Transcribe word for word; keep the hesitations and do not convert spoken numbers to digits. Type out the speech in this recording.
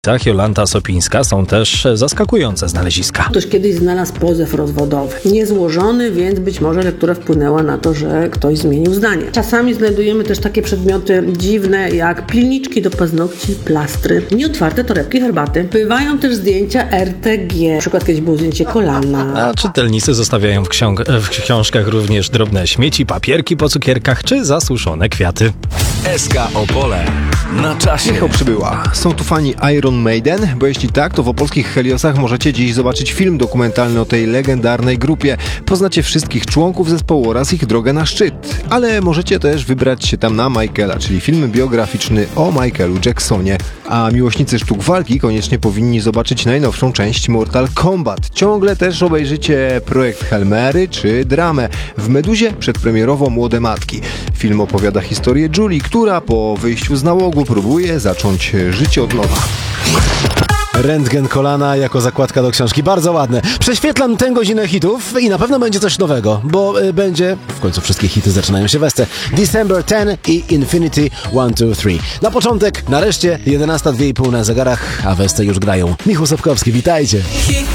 Jolanta Sopińska są też zaskakujące znaleziska. Ktoś kiedyś znalazł pozew rozwodowy. Niezłożony, więc być może lektura wpłynęła na to, że ktoś zmienił zdanie. Czasami znajdujemy też takie przedmioty dziwne, jak pilniczki do paznokci, plastry, nieotwarte torebki herbaty. Bywają też zdjęcia R T G. Na przykład kiedyś było zdjęcie kolana. A czytelnicy zostawiają w, ksiąg- w książkach również drobne śmieci, papierki po cukierkach czy zasuszone kwiaty. S K Opole. Na czasie. Michał przybyła. Są tu fani Iron Maiden? Bo jeśli tak, to w opolskich Heliosach możecie dziś zobaczyć film dokumentalny o tej legendarnej grupie. Poznacie wszystkich członków zespołu oraz ich drogę na szczyt. Ale możecie też wybrać się tam na Michaela, czyli film biograficzny o Michaelu Jacksonie. A miłośnicy sztuk walki koniecznie powinni zobaczyć najnowszą część Mortal Kombat. Ciągle też obejrzycie projekt Hail Mary czy dramę. W Meduzie przedpremierowo Młode Matki. Film opowiada historię Julie, która po wyjściu z nałogu próbuje zacząć życie od nowa. Rentgen kolana jako zakładka do książki. Bardzo ładne. Prześwietlam tę godzinę hitów i na pewno będzie coś nowego, bo y, będzie, w końcu wszystkie hity zaczynają się wesce, December ten i Infinity jeden, dwa, trzy. Na początek, nareszcie, jedenasta dwie i pół na zegarach, a wesce już grają. Michał Sapkowski, witajcie.